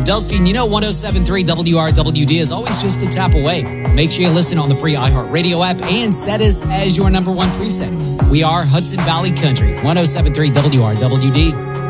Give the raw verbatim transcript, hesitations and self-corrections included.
Dustin, you know one oh seven point three W R W D is always just a tap away. Make sure you listen on the free iHeartRadio app and set us as your number one preset. We are Hudson Valley Country, one oh seven point three W R W D.